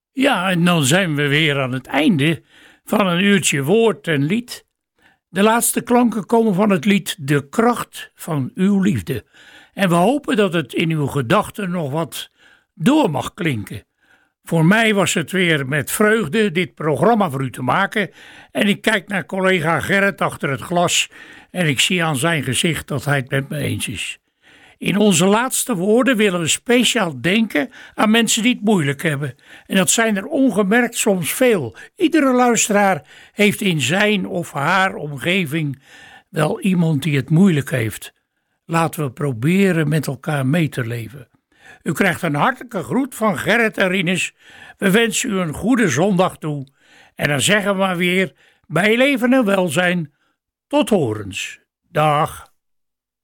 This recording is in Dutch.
Ja, en dan zijn we weer aan het einde van een uurtje woord en lied. De laatste klanken komen van het lied De Kracht van Uw Liefde. En we hopen dat het in uw gedachten nog wat door mag klinken. Voor mij was het weer met vreugde dit programma voor u te maken. En ik kijk naar collega Gerrit achter het glas en ik zie aan zijn gezicht dat hij het met me eens is. In onze laatste woorden willen we speciaal denken aan mensen die het moeilijk hebben. En dat zijn er ongemerkt soms veel. Iedere luisteraar heeft in zijn of haar omgeving wel iemand die het moeilijk heeft. Laten we proberen met elkaar mee te leven. U krijgt een hartelijke groet van Gerrit en Rinus. We wensen u een goede zondag toe. En dan zeggen we maar weer, bij leven en welzijn, tot horens. Dag.